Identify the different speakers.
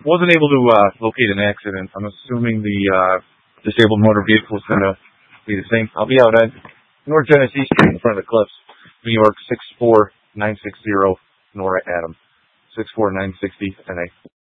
Speaker 1: Wasn't able to locate an accident. I'm assuming the disabled motor vehicle is going to be the same. I'll be out at North Genesee Street in front of the Cliffs, New York 64960, Nora Adams, 64960 NA.